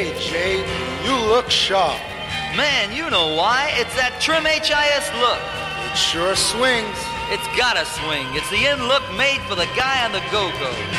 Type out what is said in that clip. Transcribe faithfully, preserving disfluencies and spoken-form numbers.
Hey, Jay, you look sharp. Man, you know why. It's that Trim H I S look. It sure swings. It's gotta swing. It's the in look made for the guy on the go-go.